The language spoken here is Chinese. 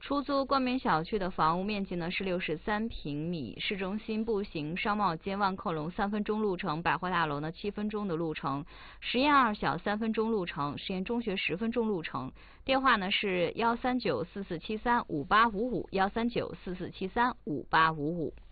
出租冠冕小区的房屋面积呢是63平米，市中心步行商贸街万客隆3分钟路程，百货大楼呢7分钟的路程，实验二小3分钟路程，实验中学10分钟路程。电话呢是13944735855，13944735855。